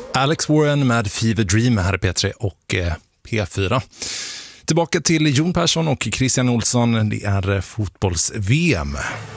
Alex Warren med Fever Dream här i P3 och P4. Tillbaka till Jon Persson och Christian Olsson. Det är fotbolls-VM.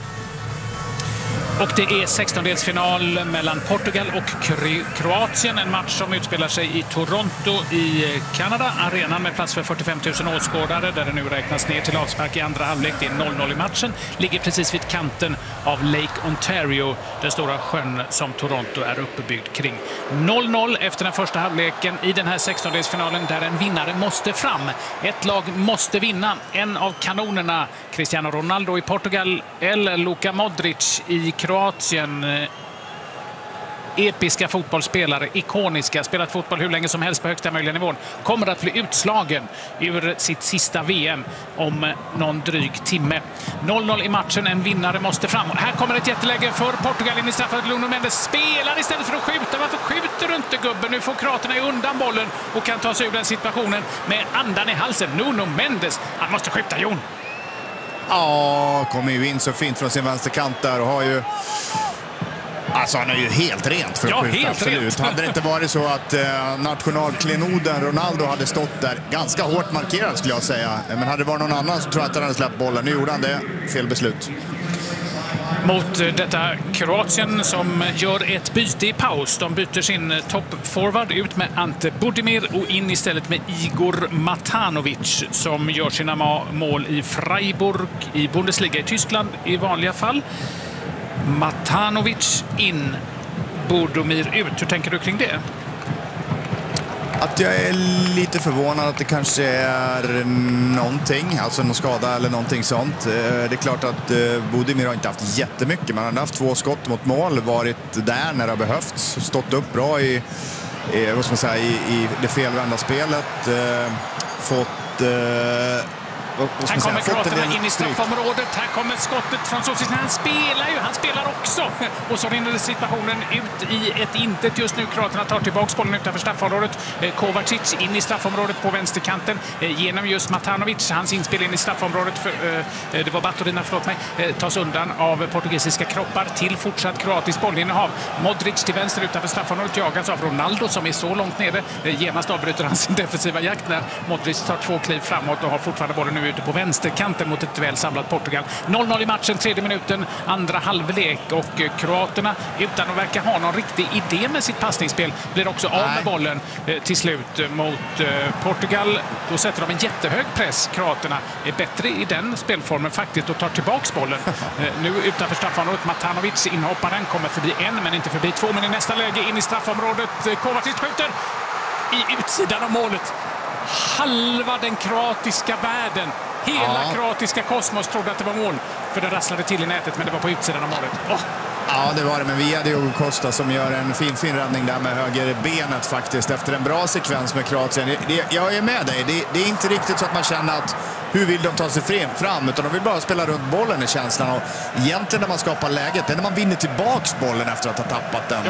Och det är 16-delsfinal mellan Portugal och Kroatien. En match som utspelar sig i Toronto i Kanada. Arenan med plats för 45 000 åskådare där det nu räknas ner till avspark i andra halvlek. Det är 0-0 i matchen. Ligger precis vid kanten av Lake Ontario, den stora sjön som Toronto är uppbyggd kring. 0-0 efter den första halvleken i den här 16-delsfinalen där en vinnare måste fram. Ett lag måste vinna. En av kanonerna, Cristiano Ronaldo i Portugal eller Luka Modric i Kroatien. Episka fotbollsspelare, ikoniska, spelat fotboll hur länge som helst på högsta möjliga nivån, kommer att bli utslagen ur sitt sista VM om någon dryg timme. 0-0 i matchen, en vinnare måste fram. Och här kommer ett jätteläge för Portugal in i straffet. Nuno Mendes spelar istället för att skjuta. Varför skjuter du inte, gubben? Nu får kroaterna undan bollen och kan ta sig ur den situationen med andan i halsen. Nuno Mendes, han måste skjuta, Jon. Ja, kommer ju in så fint från sin vänsterkant där och har ju... Alltså han är ju helt rent för att skjuta, helt absolut. Rent. Hade det inte varit så att nationalklenoden Ronaldo hade stått där ganska hårt markerad skulle jag säga. Men hade det varit någon annan så tror jag att han hade släppt bollen. Nu gjorde han det. Fel beslut. Mot detta Kroatien som gör ett byte i paus. De byter sin toppforward ut med Ante Budimir och in istället med Igor Matanovic som gör sina mål i Freiburg i Bundesliga i Tyskland i vanliga fall. Matanovic in, Budimir ut. Hur tänker du kring det? Att jag är lite förvånad att det kanske är någonting, alltså någon skada eller någonting sånt. Det är klart att Budimir har inte haft jättemycket, men han har haft 2 skott mot mål, varit där när det har behövts, stått upp bra i det felvända spelet, fått... Här kommer kroaterna in i straffområdet. Här kommer skottet från Sosis. Han spelar också. Och så rinner situationen ut i ett intet just nu. Kroaterna tar tillbaka bollen utanför straffområdet. Kovacic in i straffområdet på vänsterkanten. Genom just Matanovic. Hans inspel in i straffområdet. Det var Baturina, tas undan av portugisiska kroppar till fortsatt kroatisk bollinnehav. Modric till vänster utanför straffområdet jagas av Ronaldo som är så långt nere. Genast avbryter han sin defensiva jakt när Modric tar 2 kliv framåt och har fortfarande bollen nu ute på vänsterkanten mot ett väl samlat Portugal. 0-0 i matchen, 3:e minuten, andra halvlek och kroaterna utan att verka ha någon riktig idé med sitt passningsspel blir också av med bollen till slut mot Portugal. Då sätter de en jättehög press. Kroaterna är bättre i den spelformen faktiskt och tar tillbaks bollen. Nu utanför straffområdet, Matanovic, inhopparen, kommer förbi en men inte förbi 2, men i nästa läge in i straffområdet. Kovacic skjuter i utsidan av målet. Halva den kroatiska världen, hela kroatiska kosmos trodde att det var mål, för det rasslade till i nätet, men det var på utsidan av målet. Ja, det var det, men vi hade ju Costa som gör en fin räddning där med höger benet faktiskt efter en bra sekvens med Kroatien. Jag är med dig, det är inte riktigt så att man känner att hur vill de ta sig fram, utan de vill bara spela runt bollen i känslan. Och egentligen när man skapar läget, det är när man vinner tillbaks bollen efter att ha tappat den.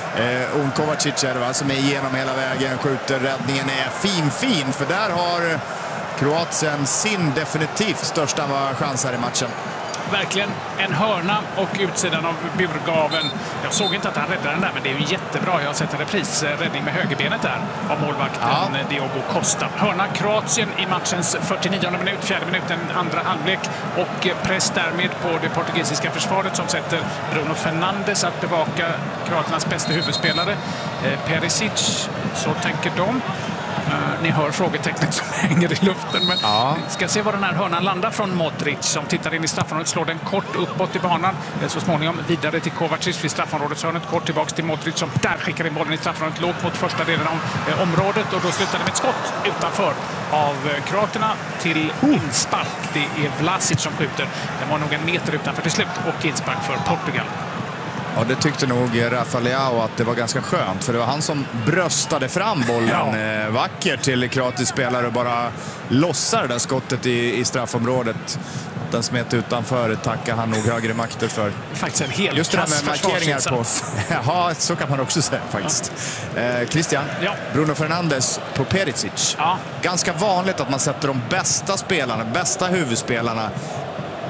Kovacic är det som är igenom hela vägen, skjuter, räddningen är fin, för där har Kroatien sin definitivt största chans här i matchen. Verkligen en hörna och utsidan av burgaven. Jag såg inte att han räddade den där, men det är ju jättebra. Jag har sett en repris, räddning med högerbenet där av målvakten Diogo Costa. Hörna Kroatien i matchens 49:e minut, 4:e minuten, andra halvlek och press därmed på det portugisiska försvaret som sätter Bruno Fernandes att bevaka kroaternas bästa huvudspelare. Perisic, så tänker de. Ni hör frågetecknet som hänger i luften, men ska se var den här hörnan landar från Modric som tittar in i straffområdet, slår den kort uppåt i banan, så småningom vidare till Kovacic vid straffområdeshörnet, kort tillbaks till Modric som där skickar in bollen i straffområdet lågt mot första delen av området, och då slutar det med ett skott utanför av kroaterna till inspark. Det är Vlasic som skjuter. Den var nog en meter utanför till slut och inspark för Portugal. Ja, det tyckte nog Rafa Leao att det var ganska skönt, för det var han som bröstade fram bollen vackert till kroatisk spelare och bara lossar det där skottet i straffområdet. Den smet utanför, tackar han nog högre makter för. Faktiskt en hel just det här med markeringar på. Ja, så kan man också säga faktiskt. Christian, Bruno Fernandes på Perisic. Ganska vanligt att man sätter de bästa spelarna, bästa huvudspelarna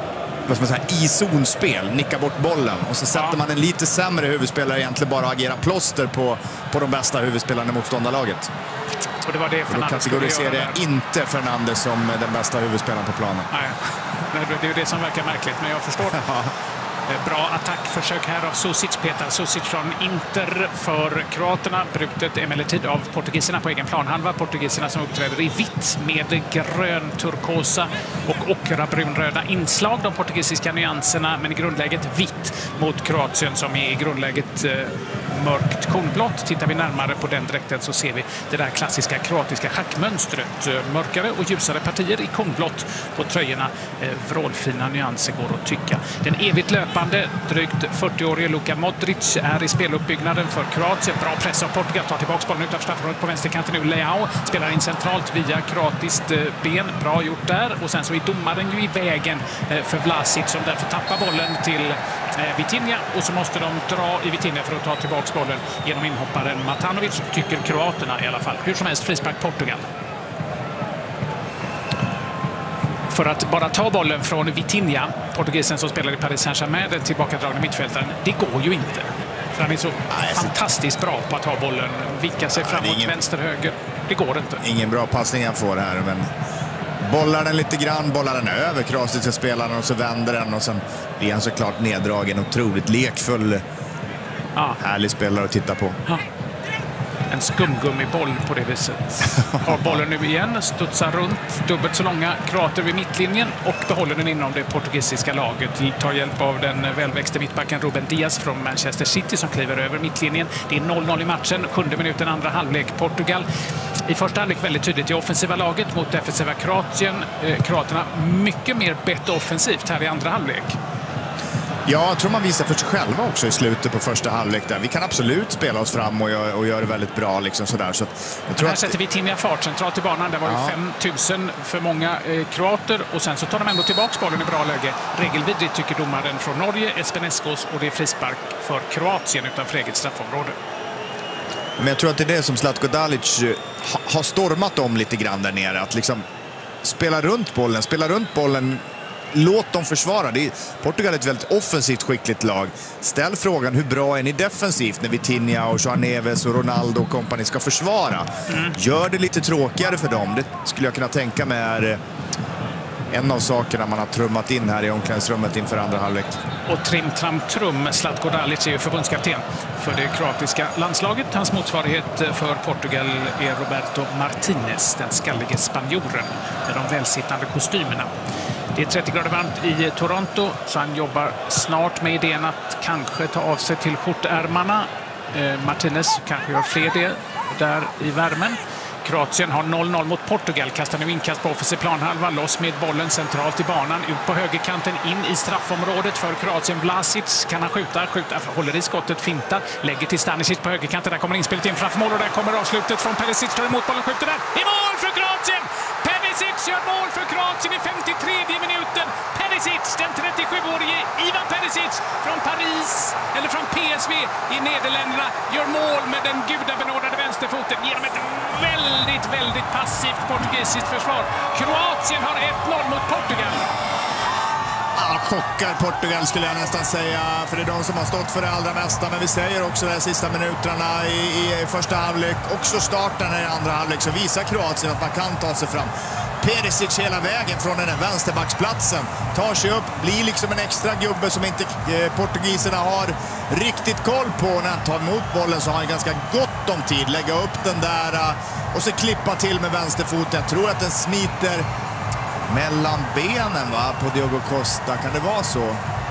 vad ska man säga, i zonspel, nicka bort bollen och så sätter man en lite sämre huvudspelare egentligen bara agera plåster på de bästa huvudspelarna i motståndarlaget. Och det var det Fernandes skulle göra. Det inte Fernandes som den bästa huvudspelaren på planen. Nej, det är ju det som verkar märkligt, men jag förstår. Bra attackförsök här av Susic, Petar Susic från Inter för kroaterna. Brutet emellertid av portugiserna på egen planhalva. Portugiserna som uppträder i vitt med grön, turkosa och ockrabrunröda inslag. De portugisiska nyanserna, men i grundläget vitt mot Kroatien som är i grundläget mörkt kornblått. Tittar vi närmare på den dräkten så ser vi det där klassiska kroatiska schackmönstret. Mörkare och ljusare partier i kornblått på tröjorna. Vrålfina nyanser går att tycka. Den evigt löpande, drygt 40-årige Luka Modric är i speluppbyggnaden för Kroatien. Bra press av Portugal, tar tillbaka bollen utanför straffområdet på vänsterkanten nu. Leao spelar in centralt via kroatiskt ben. Bra gjort där. Och sen så är domaren ju i vägen för Vlasic som därför tappar bollen till Vitinha. Och så måste de dra i Vitinha för att ta tillbaka bollen genom inhopparen Matanovic, tycker kroaterna i alla fall. Hur som helst, frispark Portugal. För att bara ta bollen från Vitinha, portugisen som spelar i Paris Saint-Germain, den tillbakadragna mittfältaren, det går ju inte. För han är så fantastiskt bra på att ta bollen, vicka sig framåt, vänster, höger. Det går inte. Ingen bra passning han får här, men bollar den lite grann, bollar den över kroatiska spelaren och så vänder den och sen blir han såklart neddragen. Otroligt lekfull. Härlig spelare att titta på. En skumgummiboll på det viset. Har bollen nu igen, studsar runt, dubbelt så långa kroater vid mittlinjen och behåller den inom det portugisiska laget. Tar hjälp av den välväxte mittbacken Ruben Diaz från Manchester City som kliver över mittlinjen. Det är 0-0 i matchen, 7:e minuten, andra halvlek. Portugal i första halvlek väldigt tydligt i offensiva laget mot defensiva Kroatien. Kroaterna mycket mer bett offensivt här i andra halvlek. Ja, jag tror man visar för sig själva också i slutet på första halvlek där. Vi kan absolut spela oss fram och göra det väldigt bra liksom sådär. Så jag tror här sätter vi Vitinha fart centralt i banan. Det var ju 5000 för många kroater och sen så tar de ändå tillbaka bollen i bra läge. Regelvidrigt tycker domaren från Norge, Espeneskos, och det är frispark för Kroatien utanför eget straffområde. Men jag tror att det är det som Zlatko Dalic har stormat om lite grann där nere. Att liksom spela runt bollen. Låt dem försvara. Portugal är ett väldigt offensivt skickligt lag. Ställ frågan, hur bra är ni defensivt när Vitinha och João Neves och Ronaldo och kompani ska försvara? Gör det lite tråkigare för dem. Det skulle jag kunna tänka mig är en av sakerna man har trummat in här i omklädningsrummet inför andra halvlek. Och trim-tram-trum, Zlatko Dalic är ju förbundskapten för det kroatiska landslaget. Hans motsvarighet för Portugal är Roberto Martinez, den skallige spanjoren med de välsittande kostymerna. Det är 30 grader varmt i Toronto, så han jobbar snart med idén att kanske ta av sig till skjortärmarna. Martinez kanske gör fler det där i värmen. Kroatien har 0-0 mot Portugal. Kastar nu inkast på offensiv planhalva. Loss med bollen centralt i banan. Ut på högerkanten in i straffområdet för Kroatien. Vlasic kan han skjuta. Håller i skottet, fintar. Lägger till Stanisic på högerkanten. Där kommer inspelet in framför mål och där kommer avslutet från Perisic. Tar emot bollen, skjuter där. I mål för Kroatien! Perisic gör mål för Kroatien i 53:e minuten. Perisic, den 37-årige Ivan Perisic från Paris, eller från PSV i Nederländerna, gör mål med den gudabenådade vänsterfoten genom ett väldigt passivt portugisiskt försvar. Kroatien har 1-0 mot Portugal. Chockar Portugal skulle jag nästan säga, för det är de som har stått för det allra mesta. Men vi säger också de sista minuterna i första halvlek, också starten i andra halvlek, så visar Kroatien att man kan ta sig fram. Perisic hela vägen från den här vänsterbacksplatsen tar sig upp, blir liksom en extra gubbe som inte portugiserna har riktigt koll på. När han tar emot bollen så har han ganska gott om tid, lägga upp den där och så klippa till med vänsterfoten. Jag tror att den smiter mellan benen på Diogo Costa. Kan det vara så?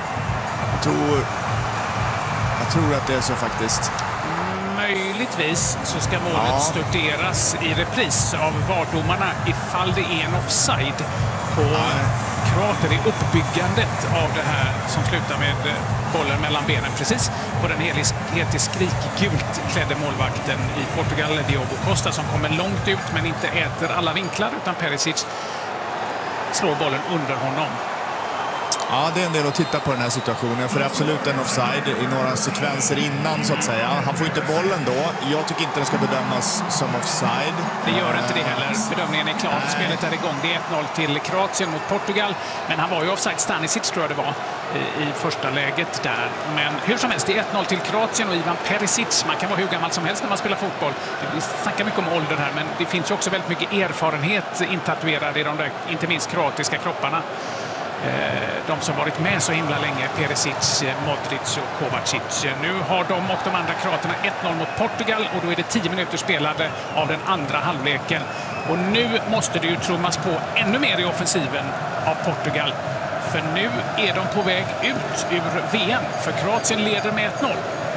Jag tror att det är så faktiskt. Möjligtvis så ska målet studeras i repris av VAR-domarna ifall det är en offside på kroater i uppbyggandet av det här som slutar med bollen mellan benen precis på den helt i skrikgult klädde målvakten i Portugal, Diogo Costa, som kommer långt ut men inte äter alla vinklar, utan Perisic slår bollen under honom. Ja, det är en del att titta på den här situationen. För absolut en offside i några sekvenser innan, så att säga. Han får inte bollen då. Jag tycker inte det ska bedömas som offside. Det gör inte det heller. Bedömningen är klar. Spelet är igång. Det är 1-0 till Kroatien mot Portugal. Men han var ju offside. Stanisic tror jag det var i första läget där. Men hur som helst, det är 1-0 till Kroatien och Ivan Perisic. Man kan vara hur gammal som helst när man spelar fotboll. Vi snackar mycket om ålder här, men det finns ju också väldigt mycket erfarenhet intatuerad i de där, inte minst kroatiska kropparna. De som varit med så himla länge, Perisic, Modric och Kovacic. Nu har de och de andra kroaterna 1-0 mot Portugal och då är det 10 minuter spelade av den andra halvleken. Och nu måste det ju trummas på ännu mer i offensiven av Portugal. För nu är de på väg ut ur VM, för Kroatien leder med 1-0.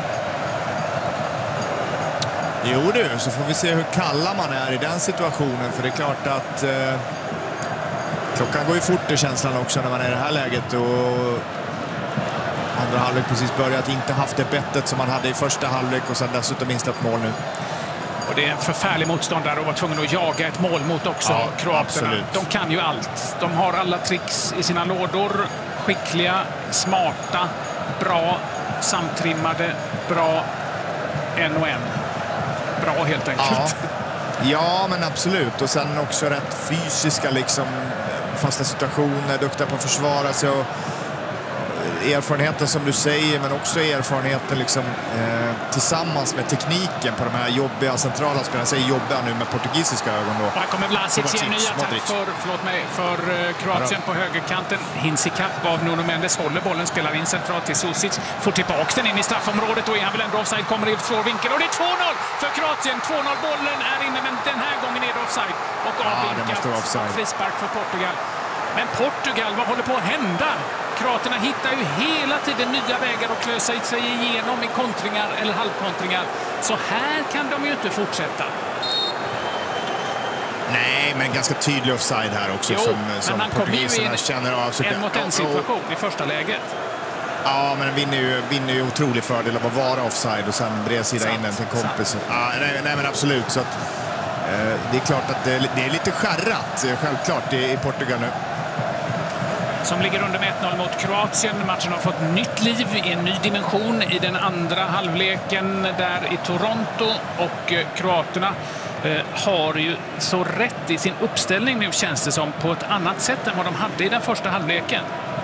Jo du, så får vi se hur kalla man är i den situationen, för det är klart att klockan går ju fort i känslan också när man är i det här läget, och andra halvlek precis börjat, inte haft det bettet som man hade i första halvlek och sen dessutom insläppt mål nu. Och det är en förfärlig motståndare och var tvungen att jaga ett mål mot också, ja, kroaterna. Absolut. De kan ju allt. De har alla tricks i sina lådor. Skickliga, smarta, bra, samtrimmade, bra, en och en. Bra helt enkelt. Ja, men absolut. Och sen också rätt fysiska liksom, fasta situationer, duktiga på att försvara sig och erfarenheten som du säger, men också erfarenheten liksom, tillsammans med tekniken på de här jobbiga centrala spelarna. Jag säger jobbiga nu med portugisiska ögon då. Här kommer Vlasic i en ny attack för Kroatien på högerkanten. Hinns i kapp av Nuno Mendes, håller bollen, spelar in centralt till Susic, får tillbaka den in i straffområdet och är han väl ändå offside, kommer i svår vinkel och det är 2-0 för Kroatien. 2-0, bollen är inne, men den här gången är det offside och avvinkat. Frispark för Portugal. Men Portugal, vad håller på att hända? Kroaterna hittar ju hela tiden nya vägar att klösa sig igenom i kontringar eller halvkontringar. Så här kan de ju inte fortsätta. Nej, men ganska tydlig offside här också. Jo, som portugiserna känner av. En mot en situation i första läget. Ja, men vinner ju otrolig fördel av att vara offside och sen bredsida in den till kompis. Nej, men absolut. Så att, det är klart att det är lite skärrat, självklart, i Portugal nu. Som ligger under med 1-0 mot Kroatien. Matchen har fått nytt liv i en ny dimension i den andra halvleken där i Toronto. Och kroaterna har ju så rätt i sin uppställning nu, känns det som, på ett annat sätt än vad de hade i den första halvleken.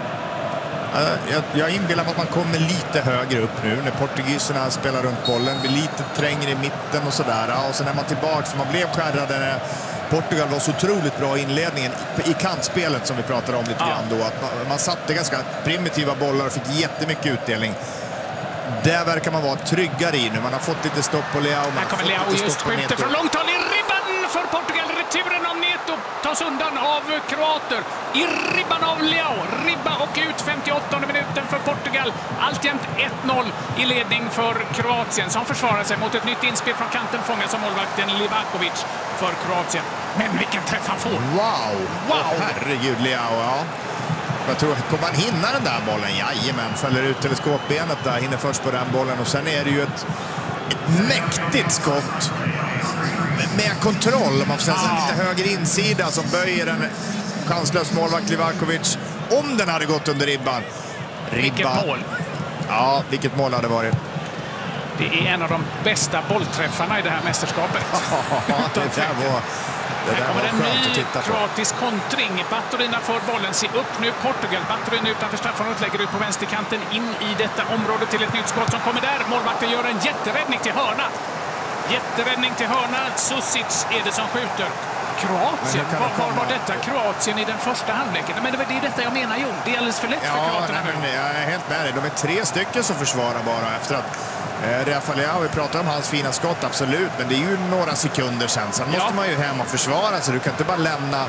Jag inbillar mig att man kommer lite högre upp nu när portugiserna spelar runt bollen, blir lite trängre i mitten och sådär. Och sen är man tillbaka, för man blev skärrade när Portugal var så otroligt bra i inledningen i kantspelet som vi pratade om lite grann då. Att man satte ganska primitiva bollar och fick jättemycket utdelning. Där verkar man vara tryggare i nu. Man har fått lite stopp på Leao. Här kommer Leao just skjuter från långt håll i ribban för Portugal. Returen av Neto tas undan av kroater. I ribban av Leao. Ribba och ut 58 minuten för Portugal. Alltjämt 1-0 i ledning för Kroatien som försvarar sig mot ett nytt inspel från kanten. Fångas av målvakten Livakovic för Kroatien. Men vilken träff han får. Wow! Herregud, Leao, ja. Jag tror, kommer han hinna den där bollen? Jajamän, fäller ut teleskopbenet där, hinner först på den bollen. Och sen är det ju ett mäktigt skott med kontroll. Man får säga lite höger insida som böjer en chanslös målvakt Livakovic. Om den hade gått under ribban. Vilket mål! Ja, vilket mål hade varit. Det är en av de bästa bollträffarna i det här mästerskapet. Det där var... Här kommer en ny kroatisk kontring. Baturina för bollen. Se upp nu Portugal. Baturina utanför straffområdet, lägger ut på vänsterkanten in i detta område till ett nytt skott som kommer där. Målvakten gör en jätteräddning till hörna. Jätteräddning till hörna. Susic är det som skjuter. Kroatien. Var var detta Kroatien i den första halvleken? Men det är detta jag menar, Jon. Det är alldeles för lätt för kroaterna. Jag är helt med dig. De är 3 stycken som försvarar bara efter att Rafael Leao, vi pratar om hans fina skott, absolut, men det är ju några sekunder sen. Sen måste man ju hem och försvara, så du kan inte bara lämna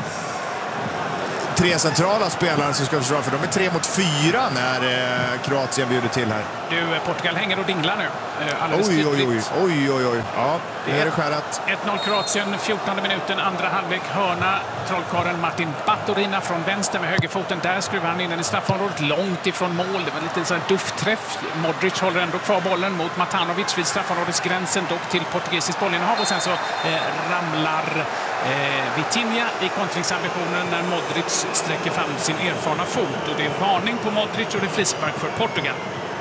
3 centrala spelare som ska försvara, för de är 3 mot 4 när Kroatien bjuder till här. Du, Portugal hänger och dinglar nu. Oj. Ja, det är det skärat. 1-0 Kroatien, 14 minuten, andra halvlek, hörna. Trollkarlen Martin Baturina från vänster med högerfoten. Där skruvar han in den i straffområdet, långt ifrån mål. Det var lite sån duftträff. Modric håller ändå kvar bollen mot Matanovic vid straffområdesgränsen, dock till portugisisk bollinnehav. Och sen så ramlar Vitinha i kontringsambitionen när Modric Modric sträcker fram sin erfarna fot och det är varning på Modric och det är frispark för Portugal.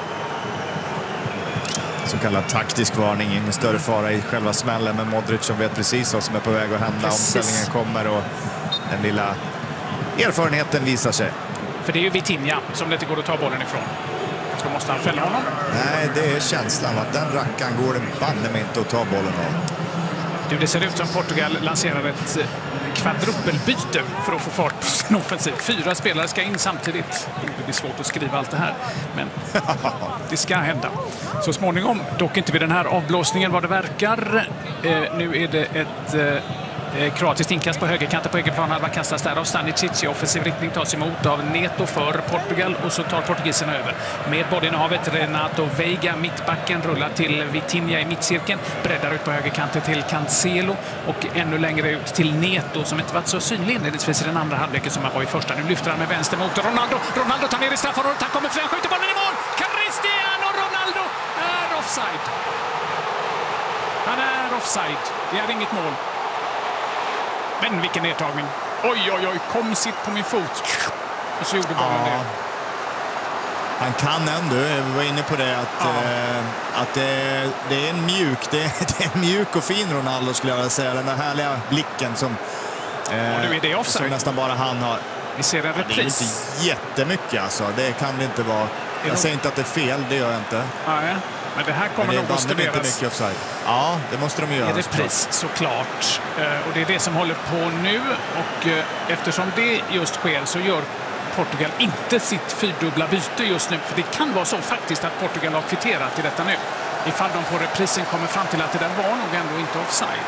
Så kallad taktisk varning, ingen större fara i själva smällen, men Modric som vet precis vad som är på väg att hända. Omställningen kommer och den lilla erfarenheten visar sig. För det är ju Vitinha som det inte går att ta bollen ifrån. Så måste han fälla honom. Nej, det är känslan att den rackaren går en banne med inte att ta bollen av. Det ser ut som Portugal lanserar ett kvadrupelbyte för att få fart på sin offensiv. 4 spelare ska in samtidigt. Det blir svårt att skriva allt det här, men det ska hända. Så småningom, dock inte vid den här avblåsningen vad det verkar. Nu är det ett kroatiskt inkast på högerkanten på egen planhalva, kastas där av Stanisic i offensiv riktning, tas emot av Neto för Portugal och så tar portugiserna över. Med bollinnehavet Renato Veiga, mittbacken, rullar till Vitinha i mittcirkeln, breddar ut på högerkanten till Cancelo och ännu längre ut till Neto som inte varit så synlig inledningsvis i den andra halvleken som han var i första. Nu lyfter han med vänster mot Ronaldo. Ronaldo tar ner i straffområdet, han kommer fram, skjuter bollen i mål! Cristiano Ronaldo är offside. Han är offside. Det är inget mål. Men vilken nedtagning. Oj, oj, oj. Kom sitt på min fot. Och så gjorde bollen det. Han kan ändå, vi var inne på det, att det är en mjuk, det är en mjuk och fin Ronaldo skulle jag vilja säga. Den där härliga blicken som, och nu är det offside. som nästan bara han har. Vi ser en repris. Det är inte jättemycket alltså, det kan det inte vara. Jag säger inte att det är fel, det gör jag inte. Nej. Men det här kommer nog att studeras. Ja, det måste de göra. I repris såklart. Och det är det som håller på nu. Och eftersom det just sker så gör Portugal inte sitt 4-dubbla byte just nu. För det kan vara så faktiskt att Portugal har kvitterat i detta nu. Ifall de på reprisen kommer fram till att det där var nog ändå inte offside.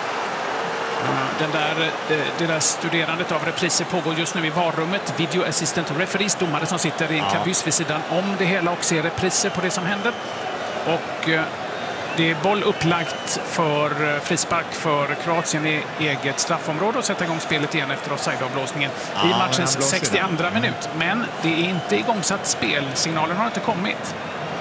Det där studerandet av repriser pågår just nu i varummet. Video assistant referees, domare som sitter i en kabyss vid sidan om det hela och ser repriser på det som händer. Och det är boll upplagt för frispark för Kroatien i eget straffområde och sätta igång spelet igen efter offside-avblåsningen i matchens 62:a minut. Men det är inte igångsatt spel. Signalen har inte kommit.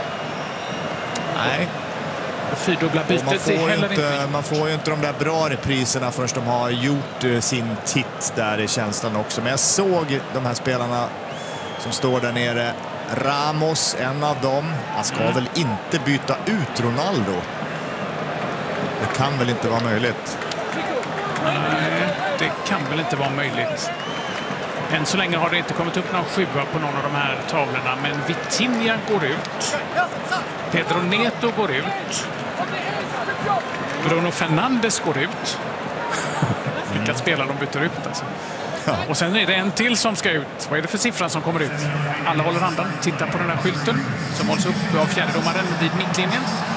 Nej. Fyrdubbla bytet är heller inte... Man får ju inte de där bra repriserna förrän de har gjort sin titt där i känslan också. Men jag såg de här spelarna som står där nere. Ramos, en av dem. Han ska väl inte byta ut Ronaldo? Det kan väl inte vara möjligt? Nej, det kan väl inte vara möjligt. Än så länge har det inte kommit upp någon 7 på någon av de här tavlorna. Men Vitinha går ut. Pedro Neto går ut. Bruno Fernandes går ut. Vilka spelare de byter ut alltså. Ja. Och sen är det en till som ska ut. Vad är det för siffran som kommer ut? Alla håller andan. Titta på den här skylten som hålls upp av fjärdedomaren vid mittlinjen.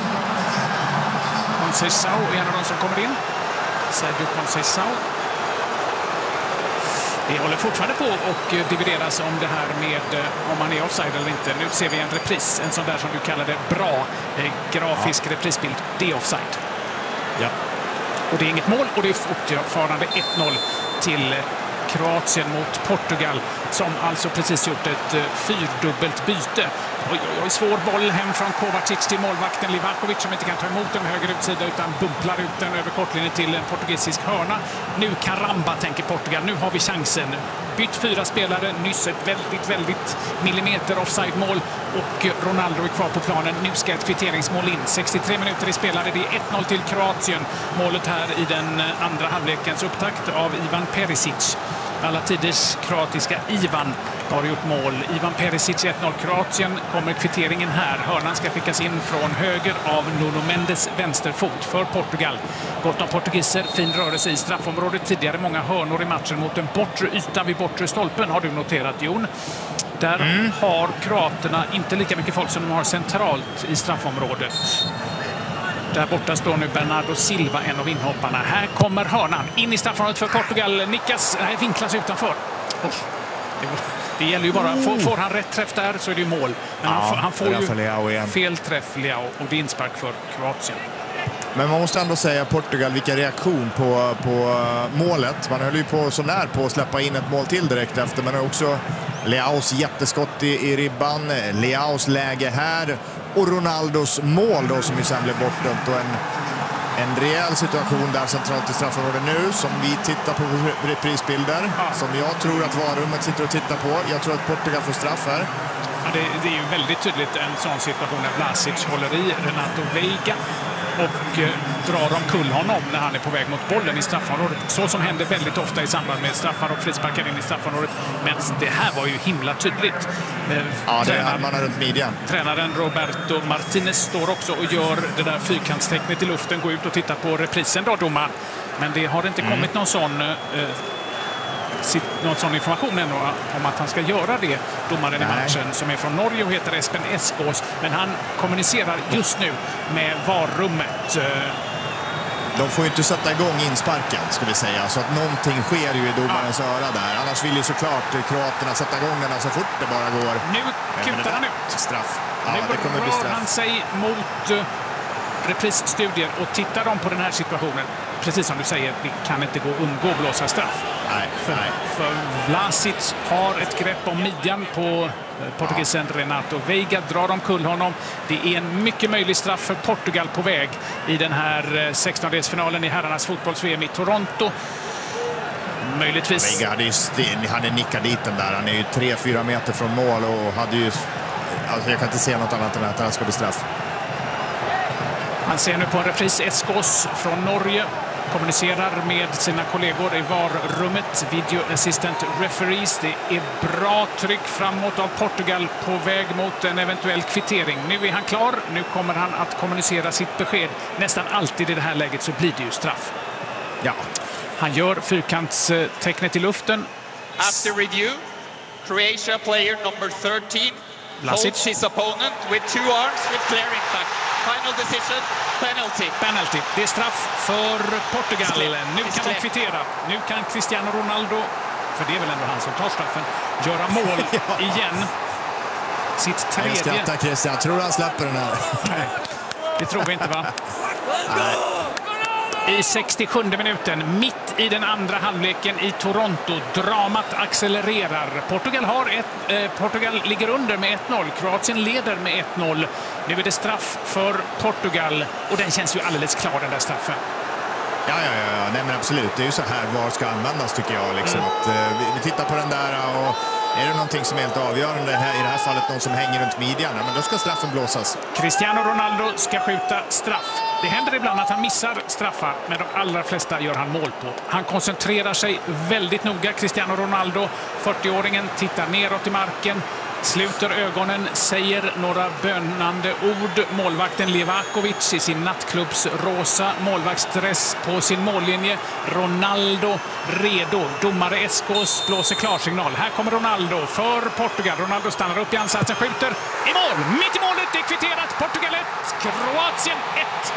Conceição är en av de som kommer in. Sergio Conceição. Det håller fortfarande på och divideras om det här med om man är offside eller inte. Nu ser vi en repris, en sån där som du kallar det bra grafisk reprisbild. Det är offside. Ja. Och det är inget mål och det är fortfarande 1-0 till Kroatien mot Portugal som alltså precis gjort ett 4-dubbelt byte. Oj, svår boll hem från Kovacic till målvakten Livakovic som inte kan ta emot den höger utsida utan bumplar ut den över kortlinjen till en portugisisk hörna. Nu Caramba tänker Portugal, nu har vi chansen. Bytt 4 spelare, nyss ett väldigt millimeter offside-mål och Ronaldo är kvar på planen. Nu ska ett kvitteringsmål in. 63 minuter i spelare, det är 1-0 till Kroatien. Målet här i den andra halvlekens upptakt av Ivan Perisic. Alla tiders kroatiska Ivan har gjort mål. Ivan Perisic 1-0 Kroatien. Kommer kvitteringen här. Hörnan ska skickas in från höger av Nuno Mendes vänsterfot för Portugal. Gott om portugiser. Fin rörelse i straffområdet. Tidigare många hörnor i matchen mot den bortre ytan vid bortre stolpen har du noterat, Jon. Där har kroaterna inte lika mycket folk som de har centralt i straffområdet. Där borta står nu Bernardo Silva, en av inhopparna. Här kommer hörnan in i straffområdet för Portugal. Nickas, vinklas utanför. Det gäller ju bara, får han rätt träff där så är det ju mål. Men han får ju fel träff, Leao, och det är inspark för Kroatien. Men man måste ändå säga Portugal, vilka reaktion på målet. Man höll ju på så när på att släppa in ett mål till direkt efter. Men också Leaos jätteskott i ribban, Leaos läge här och Ronaldos mål då som ju sen blev bortdömt. Och En rejäl situation där centralt i straffområdet nu som vi tittar på reprisbilder. Som jag tror att varummet sitter och tittar på. Jag tror att Portugal får straff här. Ja, det är ju väldigt tydligt en sån situation när Vlasic håller i Renato Veiga och drar omkull honom när han är på väg mot bollen i straffområdet. Så som händer väldigt ofta i samband med straffar och frisparkar in i straffområdet. Men det här var ju himla tydligt. Ja, det är armarna runt midjan. Tränaren Roberto Martinez står också och gör det där fyrkantstecknet i luften. Gå ut och titta på reprisen då, domaren. Men det har inte kommit någon sån information ännu om att han ska göra det, domaren i matchen, som är från Norge och heter Espen Eskås. Men han kommunicerar just nu med varummet. De får ju inte sätta igång insparken, ska vi säga. Så att någonting sker ju i domarens öra där. Annars vill ju såklart kroaterna sätta igång den så fort det bara går. Nu kutar han ut. Straff. Ja, nu det kommer bli straff. han sig mot reprisstudier och tittar de på den här situationen. Precis som du säger, det kan inte gå att undgå att blåsa straff. Nej. För Vlasic har ett grepp om midjan på portugisen Renato Veiga, drar omkull honom. Det är en mycket möjlig straff för Portugal på väg i den här 16-delsfinalen i herrarnas fotbolls-VM i Toronto. Möjligtvis. Veiga hade nickat dit den där. Han är ju 3-4 meter från mål och hade ju... Alltså jag kan inte se något annat än att det ska bli straff. Han ser nu på en repris. Eskås från Norge kommunicerar med sina kollegor i VAR-rummet. Video Assistant Referees. Det är bra tryck framåt av Portugal på väg mot en eventuell kvittering. Nu är han klar. Nu kommer han att kommunicera sitt besked. Nästan alltid i det här läget så blir det ju straff. Ja. Han gör fyrkantstecknet i luften. After review, Croatia player number 13 holds his opponent with 2 arms with clear impact. Final decision, penalty. Det är straff för Portugal. Nu kan de kvittera. Nu kan Cristiano Ronaldo, för det är väl ändå han som tar straffen, göra mål igen. Sitt tredje. Jag skrattar, Christian. Jag tror han släpper den här. Nej, det tror vi inte, va? Nej. I 67 minuten, mitt i den andra halvleken i Toronto. Dramat accelererar. Portugal ligger under med 1-0. Kroatien leder med 1-0. Nu är det straff för Portugal. Och den känns ju alldeles klar, den där straffen. Ja. Nej, men absolut. Det är ju så här VAR ska användas, tycker jag. Liksom. Att, vi tittar på den där och är det någonting som är helt avgörande här, i det här fallet någon som hänger runt midjan, men då ska straffen blåsas. Cristiano Ronaldo ska skjuta straff. Det händer ibland att han missar straffar, men de allra flesta gör han mål på. Han koncentrerar sig väldigt noga, Cristiano Ronaldo. 40-åringen tittar neråt i marken, sluter ögonen, säger några bönande ord. Målvakten Livakovic i sin nattklubbs rosa målvaktsdress på sin mållinje. Ronaldo redo. Domare Eskås blåser klarsignal. Här kommer Ronaldo för Portugal. Ronaldo stannar upp i ansatsen, skjuter i mål. Mitt i målet, det är kvitterat. Portugal 1, Kroatien 1.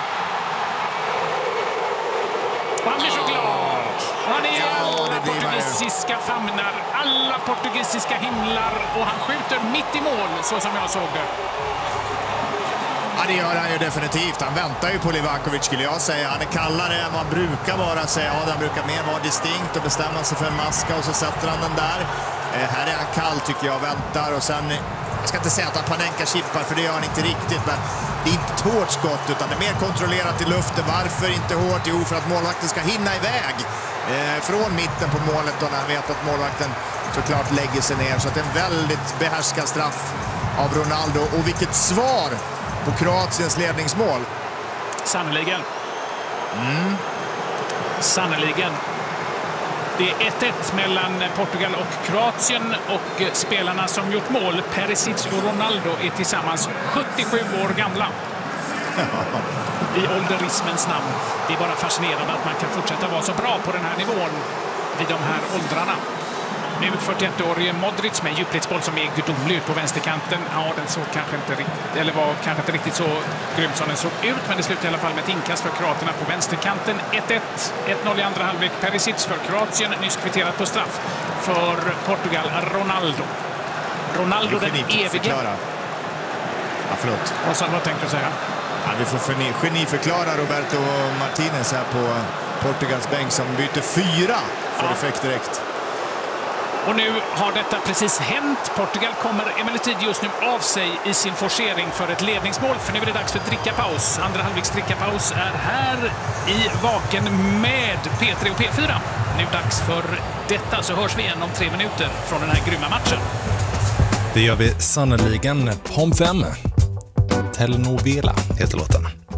Och han blir så glad. Och han är i alla portugisiska famnar, alla portugisiska himlar, och han skjuter mitt i mål, så som jag såg det. Ja, det gör han ju definitivt. Han väntar ju på Livakovic, skulle jag säga. Han är kallare än vad han brukar vara, säger jag. Han brukar mer vara distinkt och bestämma sig för en maska, och så sätter han den där. Här är han kall, tycker jag, väntar, och sen... Jag ska inte säga att han Panenka-chippar, för det gör han inte riktigt, men det är inte ett hårt skott, utan det är mer kontrollerat i luften. Varför inte hårt? Jo, för att målvakten ska hinna iväg från mitten på målet, då, när han vet att målvakten såklart lägger sig ner. Så att det är en väldigt behärskad straff av Ronaldo. Och vilket svar på Kroatiens ledningsmål. Sannoliken. Sannoliken. Det är 1-1 mellan Portugal och Kroatien, och spelarna som gjort mål, Perisic och Ronaldo, är tillsammans 77 år gamla. I ålderismens namn. Det är bara fascinerande att man kan fortsätta vara så bra på den här nivån vid de här åldrarna. Nu 41-årige Modric med en djupledsboll som är gudomlig ut på vänsterkanten. Ja, den såg kanske inte riktigt, eller var kanske inte riktigt så grym som den såg ut, men det slutar i alla fall med ett inkast för kroaterna på vänsterkanten. 1-1, 1-0 i andra halvlek. Perisic för Kroatien, nyss kvitterat på straff för Portugal. Ronaldo den evige. Ja, förlåt. Vad tänkte du säga? Ja, vi får geniförklara Roberto Martinez här på Portugals bänk, som byter 4 för effekt direkt. Och nu har detta precis hänt. Portugal kommer emellertid just nu av sig i sin forcering för ett ledningsmål. För nu är det dags för drickapaus. Andra halvleks drickapaus är här i Vaken med P3 och P4. Nu dags för detta, så hörs vi igen om 3 minuter från den här grymma matchen. Det gör vi sannoliken. Pom 5. Telenovela heter låten.